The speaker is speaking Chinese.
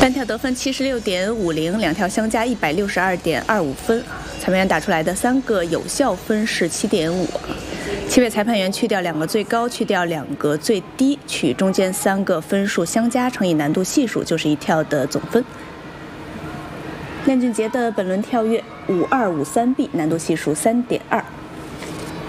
单跳得分76.50，两跳相加162.25分。裁判员打出来的3个有效分是7.5。7位裁判员去掉2个最高，去掉2个最低，取中间3个分数相加乘以难度系数，就是一跳的总分。亮俊杰的本轮跳跃5253B，难度系数3.2。